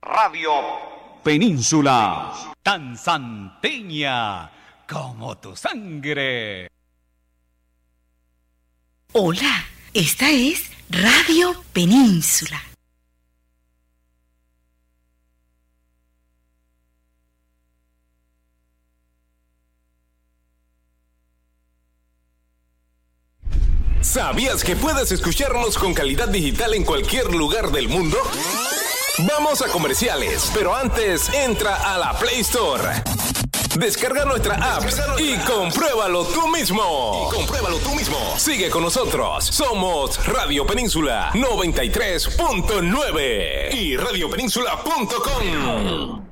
Radio Península. Tan santeña como tu sangre. Hola, esta es Radio Península. ¿Sabías que puedes escucharnos con calidad digital en cualquier lugar del mundo? Vamos a comerciales, pero antes entra a la Play Store. Descarga nuestra app y compruébalo tú mismo. Sigue con nosotros. Somos Radio Península 93.9 y radiopenínsula.com.